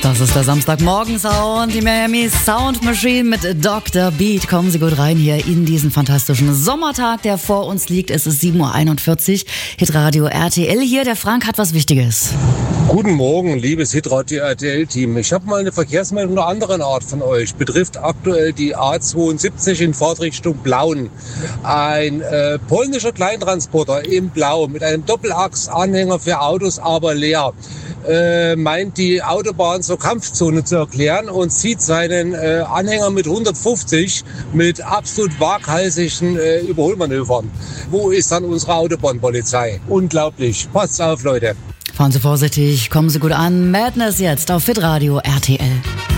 Das ist der Samstagmorgen-Sound, die Miami Sound Machine mit Dr. Beat. Kommen Sie gut rein hier in diesen fantastischen Sommertag, der vor uns liegt. Es ist 7.41 Uhr, Hitradio RTL hier. Der Frank hat was Wichtiges. Guten Morgen, liebes Hitradio RTL-Team. Ich habe mal eine Verkehrsmeldung einer anderen Art von euch. Betrifft aktuell die A72 in Fahrtrichtung Blauen. Ein polnischer Kleintransporter in Blau mit einem Doppelachsanhänger für Autos, aber leer. Meint die Autobahn zur Kampfzone zu erklären und zieht seinen Anhänger mit 150 mit absolut waghalsigen Überholmanövern. Wo ist dann unsere Autobahnpolizei? Unglaublich. Passt auf, Leute. Fahren Sie vorsichtig, kommen Sie gut an. Madness jetzt auf Hitradio RTL.